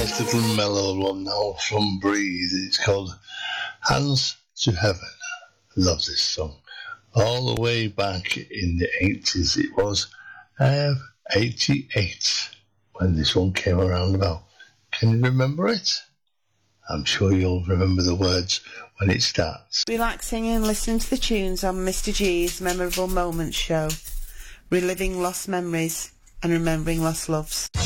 nice little mellow one now from Breathe. It's called Hands to Heaven. I love this song. All the way back in the 80s, it was 88 when this one came around about. Can you remember it? I'm sure you'll remember the words when it starts. Relaxing and listening to the tunes on Mr. G's Memorable Moments show. Reliving lost memories and remembering lost loves.